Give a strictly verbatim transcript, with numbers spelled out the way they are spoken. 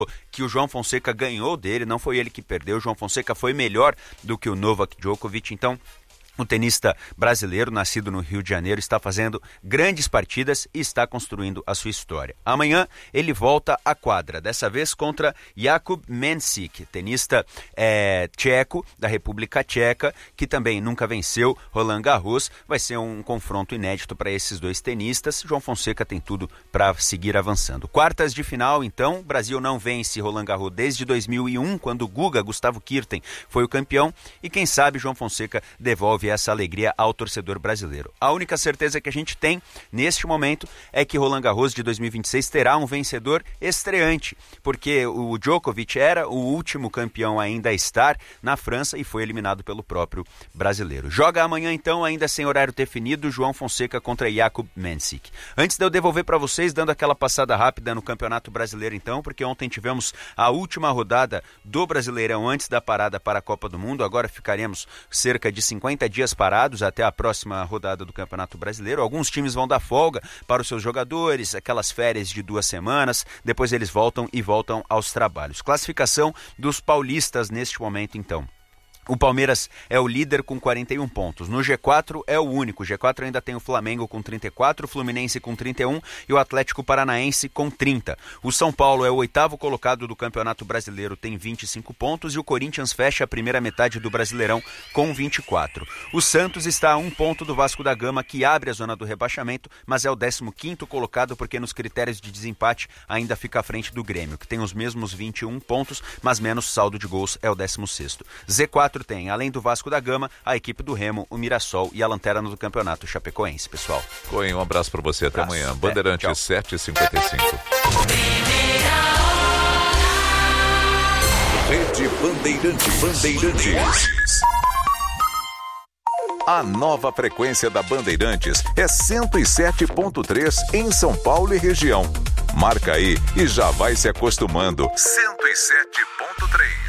que o João Fonseca ganhou dele, não foi ele que perdeu. O João Fonseca foi melhor do que o Novak Djokovic, então o tenista brasileiro, nascido no Rio de Janeiro, está fazendo grandes partidas e está construindo a sua história. Amanhã ele volta à quadra, dessa vez contra Jakub Mensik, tenista é, tcheco, da República Tcheca, que também nunca venceu Roland Garros. Vai ser um confronto inédito para esses dois tenistas. João Fonseca tem tudo para seguir avançando. Quartas de final, então, o Brasil não vence Roland Garros desde dois mil e um, quando o Guga, Gustavo Kirten, foi o campeão, e quem sabe João Fonseca devolve essa alegria ao torcedor brasileiro. A única certeza que a gente tem neste momento é que Roland Garros de dois mil e vinte e seis terá um vencedor estreante, porque o Djokovic era o último campeão ainda a estar na França e foi eliminado pelo próprio brasileiro. Joga amanhã então, ainda sem horário definido, João Fonseca contra Jakub Mensik. Antes de eu devolver para vocês, dando aquela passada rápida no Campeonato Brasileiro então, porque ontem tivemos a última rodada do Brasileirão antes da parada para a Copa do Mundo. Agora ficaremos cerca de cinquenta dias parados até a próxima rodada do Campeonato Brasileiro. Alguns times vão dar folga para os seus jogadores, aquelas férias de duas semanas, depois eles voltam e voltam aos trabalhos. Classificação dos paulistas neste momento então. O Palmeiras é o líder com quarenta e um pontos. No G quatro é o único. O G quatro ainda tem o Flamengo com trinta e quatro, o Fluminense com trinta e um e o Atlético Paranaense com trinta. O São Paulo é o oitavo colocado do Campeonato Brasileiro, tem vinte e cinco pontos, e o Corinthians fecha a primeira metade do Brasileirão com vinte e quatro. O Santos está a um ponto do Vasco da Gama, que abre a zona do rebaixamento, mas é o décimo quinto colocado, porque nos critérios de desempate ainda fica à frente do Grêmio, que tem os mesmos vinte e um pontos, mas menos saldo de gols, é o décimo sexto. Z quatro tem, além do Vasco da Gama, a equipe do Remo, o Mirassol e a lanterna do campeonato chapecoense, pessoal. Coen, um abraço para você, até abraço. amanhã. Bandeirantes é, sete e cinquenta e cinco. Rede Bandeirantes. Bandeirantes. A nova frequência da Bandeirantes é cento e sete ponto três em São Paulo e região. Marca aí e já vai se acostumando. cento e sete ponto três.